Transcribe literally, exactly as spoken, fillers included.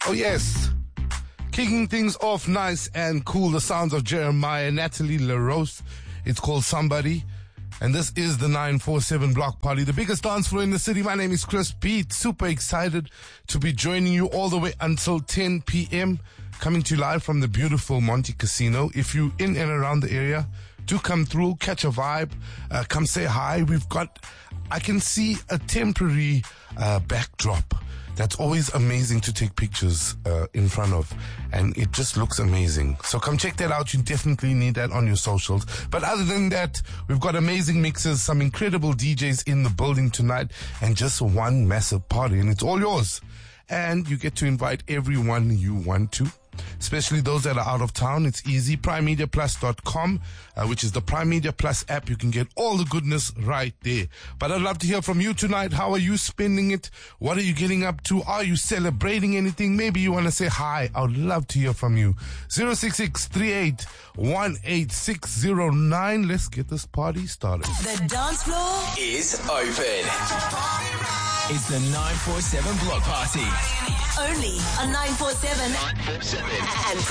Oh yes, kicking things off nice and cool, the sounds of Jeremiah, Natalie LaRose. It's called Somebody. And this is the nine four seven Block Party, the biggest dance floor in the city. My name is Chris Pete. Super excited to be joining you all the way until ten p.m. Coming to you live from the beautiful Monte Casino. If you're in and around the area, do come through, catch a vibe, uh, come say hi. We've got, I can see a temporary uh, backdrop. That's always amazing to take pictures uh, in front of, and it just looks amazing. So come check that out. You definitely need that on your socials. But other than that, we've got amazing mixes, some incredible D Js in the building tonight, and just one massive party, and it's all yours. And you get to invite everyone you want to, especially those that are out of town. It's easy. prime media plus dot com, uh, which is the Prime Media Plus app. You can get all the goodness right there. But I'd love to hear from you tonight. How are you spending it? What are you getting up to? Are you celebrating anything? Maybe you want to say hi. I would love to hear from you. zero six six three eight one eight six zero nine. Let's get this party started. The dance floor is open. It's the nine four seven Block Party. only on nine four seven nine four seven. and